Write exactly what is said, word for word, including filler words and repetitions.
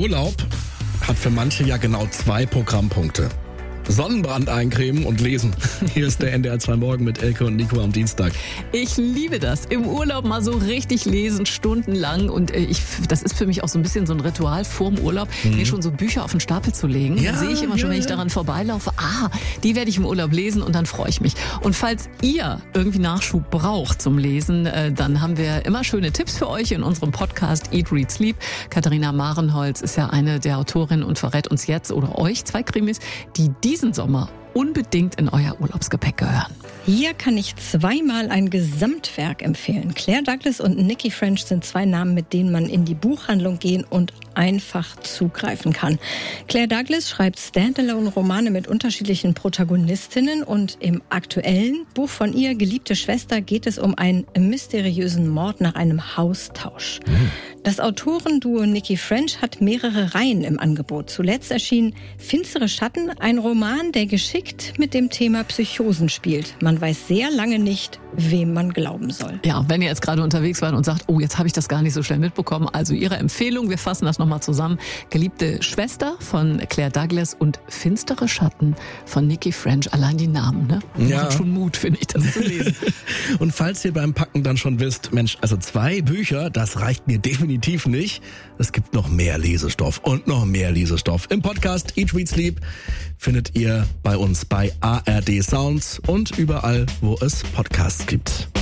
Urlaub hat für manche ja genau zwei Programmpunkte. Sonnenbrand eincremen und lesen. Hier ist der N D R zwei Morgen mit Elke und Nico am Dienstag. Ich liebe das. Im Urlaub mal so richtig lesen, stundenlang. Und ich, das ist für mich auch so ein bisschen so ein Ritual vorm Urlaub, mhm. mir schon so Bücher auf den Stapel zu legen. Ja, dann sehe ich immer schon, ja, wenn ich daran vorbeilaufe, ah, die werde ich im Urlaub lesen und dann freue ich mich. Und falls ihr irgendwie Nachschub braucht zum Lesen, dann haben wir immer schöne Tipps für euch in unserem Podcast Eat, Read, Sleep. Katharina Marenholz ist ja eine der Autorinnen und verrät uns jetzt oder euch zwei Krimis, die diesen Sommer unbedingt in euer Urlaubsgepäck gehören. Hier kann ich zweimal ein Gesamtwerk empfehlen. Claire Douglas und Nikki French sind zwei Namen, mit denen man in die Buchhandlung gehen und einfach zugreifen kann. Claire Douglas schreibt Standalone-Romane mit unterschiedlichen Protagonistinnen und im aktuellen Buch von ihr, Geliebte Schwester, geht es um einen mysteriösen Mord nach einem Haustausch. Mhm. Das Autorenduo Nikki French hat mehrere Reihen im Angebot. Zuletzt erschien Finstere Schatten, ein Roman, der geschickt mit dem Thema Psychosen spielt. Man weiß sehr lange nicht, wem man glauben soll. Ja, wenn ihr jetzt gerade unterwegs wart und sagt, oh, jetzt habe ich das gar nicht so schnell mitbekommen. Also Ihre Empfehlung, wir fassen das nochmal zusammen. Geliebte Schwester von Claire Douglas und Finstere Schatten von Nikki French. Allein die Namen, ne? Ja. Macht schon Mut, finde ich, das zu lesen. Und falls ihr beim Packen dann schon wisst, Mensch, also zwei Bücher, das reicht mir definitiv nicht. Es gibt noch mehr Lesestoff und noch mehr Lesestoff. Im Podcast Eat, Read, Sleep findet ihr bei uns bei A R D Sounds und überall, wo es Podcasts gibt.